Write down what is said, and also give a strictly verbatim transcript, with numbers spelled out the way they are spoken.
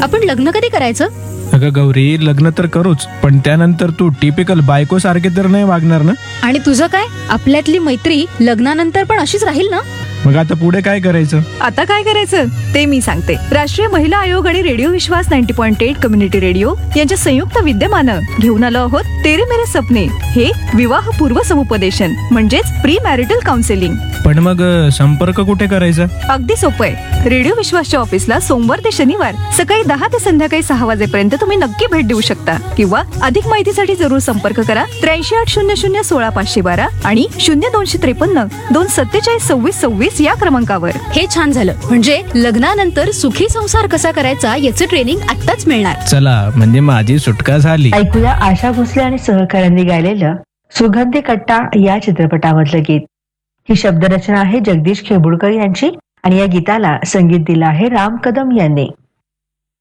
आपण लग्न कधी करायचं? अगं गौरी, लग्न तर करूच, पण त्यानंतर तू टिपिकल बायको सारखे तर नाही वागणार ना? आणि तुझं काय? आपल्यातली मैत्री लग्नानंतर पण अशीच राहील ना? मग आता पुढे काय करायचं? आता काय करायचं ते मी सांगते. राष्ट्रीय महिला आयोग आणि रेडिओ विश्वास ninety point eight community radio यांच्या संयुक्त विद्यमानं घेऊन आलो आहोत तेरे मेरे सपने हे विवाहपूर्व समुपदेशन म्हणजेच प्री मॅरिटल काउन्सिलिंग. पण मग अ, संपर्क कुठे करायचा? अगदी सोपं आहे. रेडिओ विश्वासच्या ऑफिसला सोमवार ते शनिवार सकाळी दहा ते संध्याकाळी सहा वाजेपर्यंत तुम्ही नक्की भेट देऊ शकता. किंवा अधिक माहितीसाठी जरूर संपर्क करा त्र्याऐंशी आठ शून्य शून्य सोळा पाचशे बारा आणि शून्य दोनशे त्रेपन्न दोन सत्तेचाळीस सव्वीस सव्वीस या क्रमांकावर. हे छान झालं. म्हणजे लग्नानंतर सुखी संसार कसा करायचा याचं ट्रेनिंग आत्ताच मिळणार. चला, म्हणजे माझी सुटका झाली. ऐकूया आशा भोसले आणि सहकाऱ्यांनी गायलेलं सुगंधी कट्टा या चित्रपटामधलं गीत. ही शब्दरचना आहे जगदीश खेबुडकर यांची आणि या गीताला संगीत दिलं आहे राम कदम यांनी.